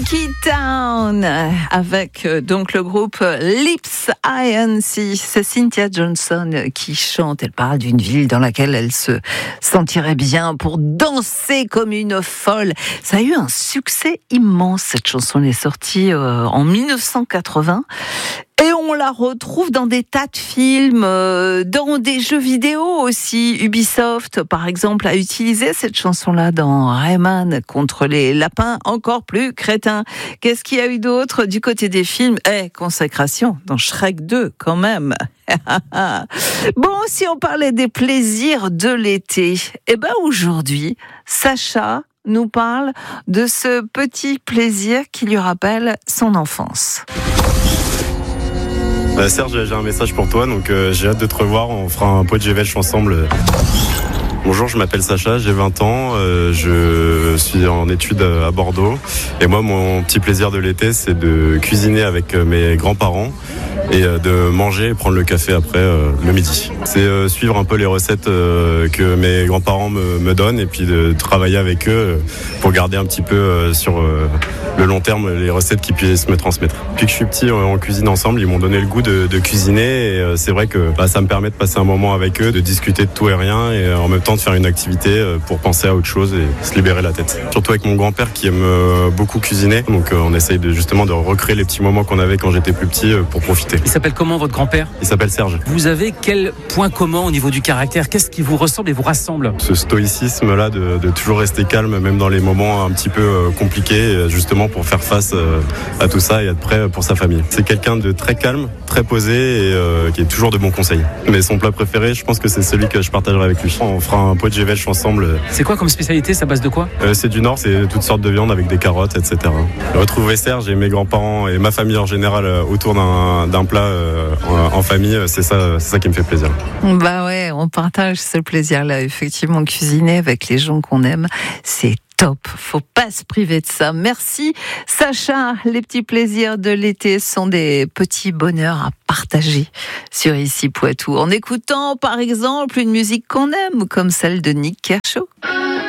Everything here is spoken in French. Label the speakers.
Speaker 1: Funky Town avec donc le groupe Lips INC. C'est Cynthia Johnson qui chante. Elle parle d'une ville dans laquelle elle se sentirait bien pour danser comme une folle. Ça a eu un succès immense. Cette chanson est sortie en 1980. Et on la retrouve dans des tas de films, dans des jeux vidéo aussi. Ubisoft, par exemple, a utilisé cette chanson-là dans Rayman contre les lapins encore plus crétins. Qu'est-ce qu'il y a eu d'autre du côté des films ? Consécration dans Shrek 2, quand même. Bon, si on parlait des plaisirs de l'été, aujourd'hui, Sacha nous parle de ce petit plaisir qui lui rappelle son enfance.
Speaker 2: Serge, j'ai un message pour toi, donc j'ai hâte de te revoir, on fera un pot de Gévêche ensemble. Bonjour, je m'appelle Sacha, j'ai 20 ans, je suis en études à Bordeaux et moi mon petit plaisir de l'été c'est de cuisiner avec mes grands-parents et de manger et prendre le café après le midi. C'est suivre un peu les recettes que mes grands-parents me donnent et puis de travailler avec eux pour garder un petit peu sur le long terme les recettes qu'ils puissent me transmettre. Depuis que je suis petit, on cuisine ensemble, ils m'ont donné le goût de cuisiner et c'est vrai que ça me permet de passer un moment avec eux, de discuter de tout et rien et en même temps de faire une activité pour penser à autre chose et se libérer la tête. Surtout avec mon grand-père qui aime beaucoup cuisiner, donc on essaye de recréer les petits moments qu'on avait quand j'étais plus petit pour profiter.
Speaker 3: Il s'appelle comment votre grand-père ?
Speaker 2: Il s'appelle Serge.
Speaker 3: Vous avez quel point commun au niveau du caractère ? Qu'est-ce qui vous ressemble et vous rassemble ?
Speaker 2: Ce stoïcisme-là de toujours rester calme, même dans les moments un petit peu compliqués, justement pour faire face à tout ça et être prêt pour sa famille. C'est quelqu'un de très calme, très posé et qui est toujours de bons conseils. Mais son plat préféré, je pense que c'est celui que je partagerai avec lui. On fera un pot de Gévêche ensemble.
Speaker 3: C'est quoi comme spécialité ? C'est à base de quoi ?
Speaker 2: C'est du Nord, c'est toutes sortes de viandes avec des carottes, etc. Retrouver Serge et mes grands-parents et ma famille en général autour d'un plat en famille, c'est ça qui me fait plaisir.
Speaker 1: Bah ouais, on partage ce plaisir-là. Effectivement, cuisiner avec les gens qu'on aime, c'est top. Faut pas se priver de ça. Merci Sacha. Les petits plaisirs de l'été sont des petits bonheurs à partager sur Ici Poitou. En écoutant par exemple une musique qu'on aime, comme celle de Nick Kershaw.